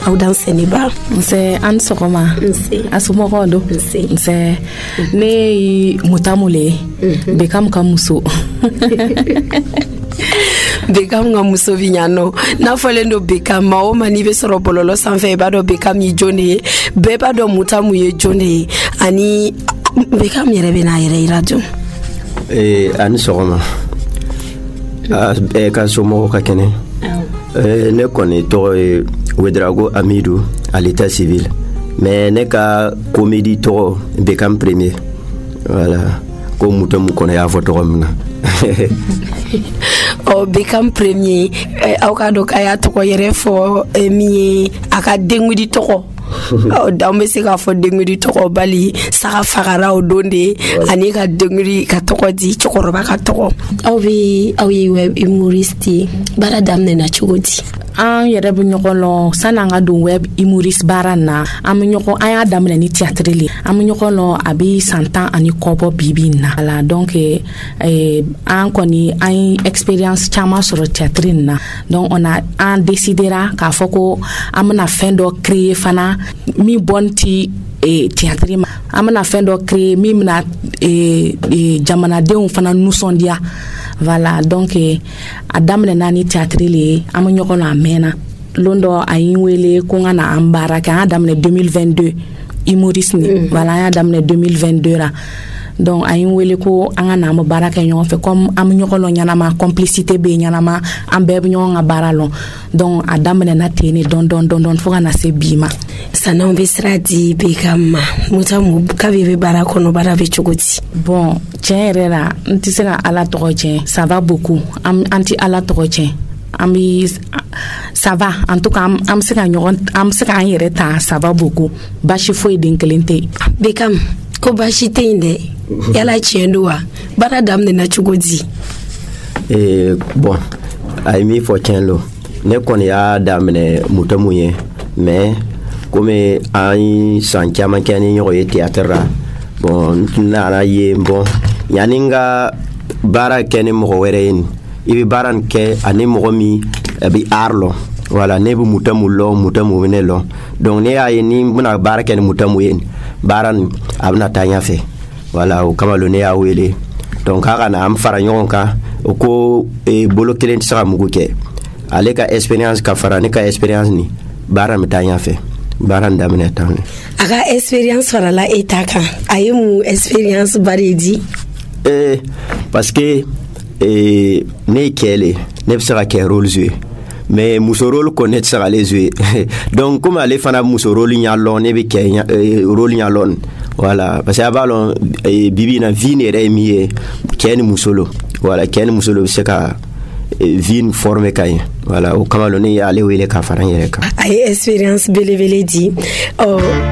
aw dan seniba nse an sogoma asumogo do nse ne mutamule bekam kamuso Bekam nga muso vinyano na falen do Bekam ma o mani be soro bololo sanfɛ ba do Bekam yi jone be ba do mutamu ye jone ani Bekam yɛrɛ bɛ na yɛrɛ radio ani sɔgɔma ka somɔgɔw ka kɛnɛ ne kɔni tɔgɔ ye Wedrago Amidou à l'état civil mais ne ka comédie tɔgɔ Bekam premier voilà ko mutamu kɔnɔ y'a fɔ tɔgɔ min na Bekam premier aw ka dɔn k'a y'a tɔgɔ yɛrɛ fɔ min ye a ka dengudi tɔgɔ dan bɛ se k'a fɔ dengudi tɔgɔ bali saga fagara o don de ani ka dengudi ka tɔgɔ di cɛkɔrɔba ka tɔgɔ aw ye web humoriste baara daminɛna cogo di an yɛrɛ bɛ ɲɔgɔn lɔn san'an ka don web humoriste baara na an y'a daminɛ ni théâtre le an bɛ ɲɔgɔn lɔn a bɛ san 10 ani kɔ bɔ bibi na la donc an kɔni an ye expérience caman sɔrɔ théâtre na donc an décidera k'a fɔ ko an bɛna fɛn dɔ créer fana min bɔn ti théâtre ma an bɛna fɛn dɔ créer min bɛna jamanadenw fana nisɔndiya voilà donc a daminɛna ni théâtre le an bɛ ɲɔgɔn na a mɛnna lon dɔ a yi wele ko n ka na an baara kɛ an y'a daminɛ 2022 humoriste ni voilà an y'a daminɛ 2022 ra donc a yi wele ko an ka na an bɛ baara kɛ ɲɔgɔn fɛ comme an bɛ ɲɔgɔn lɔn ɲɛnama complicité bɛ ɲɛnama an bɛɛ bɛ ɲɔgɔn ka baara lɔn donc a daminɛna ten ne dɔn fo ka na se bi ma san'anw bɛ sira di Bekam ma mutamu kabi bɛ baara kɔnɔ baara bɛ cogo di bon tiɲɛ yɛrɛ la n tɛ se ka ala tɔgɔ tiɲɛ ça va beaucoup an tɛ ala tɔgɔ tiɲɛ an bɛ ça va en tout cas an bɛ se k'an yɛrɛ ta ça va beaucoup baasi foyi den kelen tɛ Bekam ko baasi tɛ yen dɛ yala tiɲɛ don wa baara daminɛna cogo di bon a ye min fɔ tiɲɛ lo ne kɔni y'a daminɛ mutamu ye mais komi an ye san caman kɛ ni ɲɔgɔn ye théâtre ra bon n nana ye bon yanni n ka baara kɛ ni mɔgɔ wɛrɛ ye nin i bɛ baara nin kɛ ani mɔgɔ min a bɛ art lɔn voilà ne bɛ mutamu lɔn mutamu bɛ ne lɔn donc ne y'a ye ni n bɛna baara kɛ ni mutamu ye nin baara nin a bɛna taa ɲɛfɛ voilà o kama lo ne y'a wele donc k'a ka na an fara ɲɔgɔn kan o ko bolo kelen tɛ se ka mugu kɛ ale ka expérience ka fara ne ka expérience ni baara bɛ taa ɲɛfɛ baara in daminɛ tan a ka expérience farala e ta kan a ye mun expérience ba de di parce que ne ye cɛ le ne bɛ se ka kɛ rôle jouer mais muso rôle ko ne tɛ se k'ale jouer donc comme ale fana muso rôle ɲa lɔn ne bɛ kɛ rôle ɲa lɔn voilà parce que a b'a lɔn bibi na vie ne yɛrɛ ye min ye cɛ ni muso lo voilà cɛ ni muso lo bɛ se ka vie forme ka ɲɛ voilà o kama lo ne y'ale wele ka fara n yɛrɛ kan a ye expérience belebele di